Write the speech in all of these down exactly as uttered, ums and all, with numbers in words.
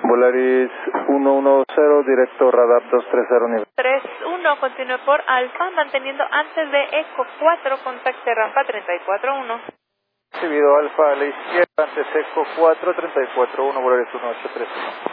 Volaris uno uno cero, directo radar dos tres cero, nivel tres uno, continúe por Alfa, manteniendo antes de Eco cuatro, contacte rampa treinta y cuatro uno. Recibido Alfa a la izquierda, antes Eco cuatro, treinta y cuatro uno, Volaris uno ocho tres uno.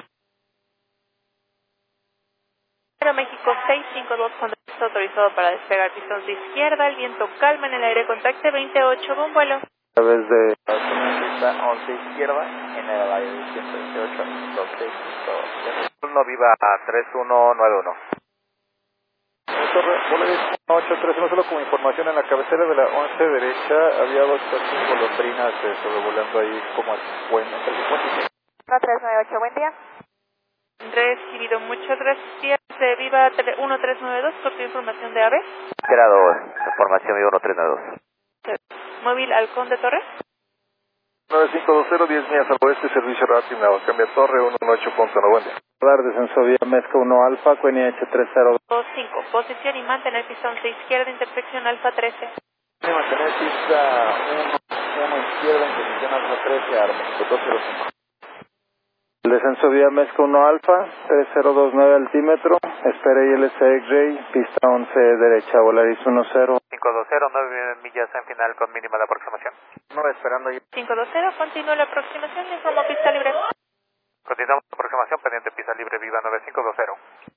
México seis cinco dos, cuando está autorizado para despegar pistón de izquierda, el viento calma en el aire, contacte veintiocho, buen vuelo. A través de Está once izquierda, en el área de ciento veintiocho, doce, uno viva a tres uno nueve uno. Torre, Volaris uno ocho tres uno, solo como información, en la cabecera de la once derecha había dos casi golondrinas eh, sobrevolando ahí como a cincuenta. uno tres nueve ocho, buen día. Recibido, muchas gracias. De Viva uno tres nueve dos, copia información de A V E. Grado, información Viva uno tres nueve dos. Móvil Halcón de Torres. nueve cinco dos cero, diez millas al oeste, servicio rápido, cambia Torre uno uno ocho punto nueve. Radar descenso vía Mezca uno Alfa, Q N H tres cero dos cinco, posición y mantener pistón seis izquierda, intersección Alfa trece. Mantener pista uno izquierda, intersección Alfa trece, Arma dos cero cinco. El descenso vía Mezca uno Alfa, tres cero dos nueve altímetro, espera I L C X-Ray, pista once derecha, Volaris uno cero. cinco dos cero, nueve millas en final con mínima de aproximación. nueve esperando ahí. cinco dos cero, continúa la aproximación, informo pista libre. Continuamos la aproximación pendiente pista libre Viva nueve cinco dos cero.